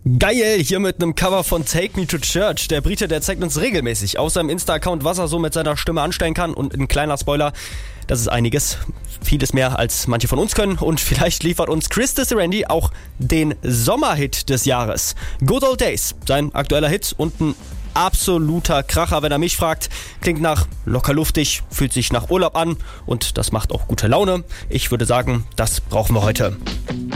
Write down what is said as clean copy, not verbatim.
Geil, hier mit einem Cover von Take Me to Church. Der Brite, der zeigt uns regelmäßig auf seinem Insta-Account, was er so mit seiner Stimme anstellen kann. Und ein kleiner Spoiler, das ist einiges. Vieles mehr, als manche von uns können. Und vielleicht liefert uns Chris Randy auch den Sommerhit des Jahres. Good Old Days, sein aktueller Hit und ein absoluter Kracher, wenn er mich fragt. Klingt nach locker luftig, fühlt sich nach Urlaub an und das macht auch gute Laune. Ich würde sagen, das brauchen wir heute.